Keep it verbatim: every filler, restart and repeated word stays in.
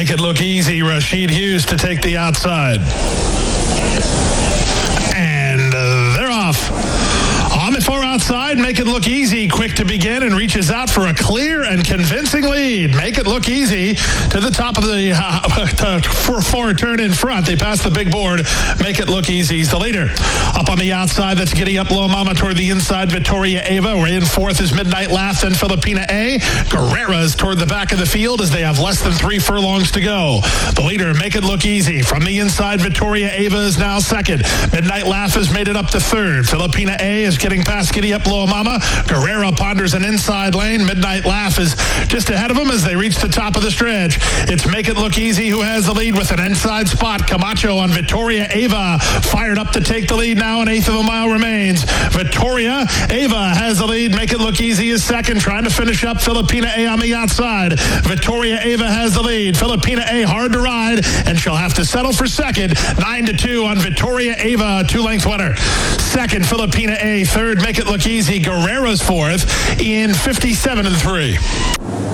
Make it look easy. Rashid Hughes to take the outside. And uh, they're off. On the far outside, Make It Look Easy, quick to begin and reaches out for a clear and convincing lead. Make It Look Easy to the top of the uh, four turn in front. They pass the big board. Make It Look Easy is the leader. Up on the outside, that's Giddy Up Low Mama toward the inside. Vittoria Ava. We're in fourth is Midnight Laugh, then Filipina A. Guerrera's toward the back of the field as they have less than three furlongs to go. The leader, Make It Look Easy. From the inside, Vittoria Ava is now second. Midnight Laugh has made it up to third. Filipina A is getting past Giddy Up Low Mama. Guerrera ponders an inside lane. Midnight Laugh is just ahead of him as they reach the top of the stretch. It's Make It Look Easy who has the lead with an inside spot. Camacho on Vittoria Ava fired up to take the lead now. An eighth of a mile remains. Vittoria Ava has the lead. Make It Look Easy is second, trying to finish up. Filipina A on the outside. Vittoria Ava has the lead. Filipina A hard to ride, and she'll have to settle for second. Nine to two on Vittoria Ava, two-length winner. Second, Filipina A. Third, Make It Look Easy. Guerrera's fourth in fifty-seven and three.